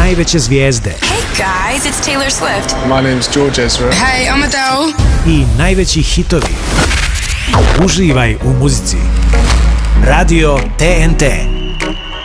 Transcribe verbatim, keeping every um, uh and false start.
najveće zvijezde. Hey guys, it's Taylor Swift. My name is George Ezra. Hey, I'm Adele. I najveći hitovi. Uživaj u muzici. Radio T N T.